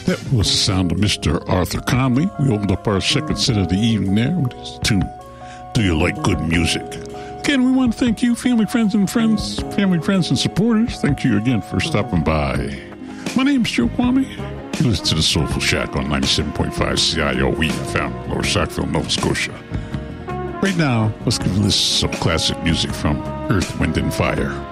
That was the sound of Mr. Arthur Conley. We opened up our second set of the evening there with his tune, Do You Like Good Music? Again, we want to thank you, family, friends, and supporters. Thank you again for stopping by. My name's Joe Kwame. You listen to the Soulful Shack on 97.5 CIOE FM, Lower Sackville, Nova Scotia. Right now, let's give a list of some classic music from Earth, Wind, and Fire.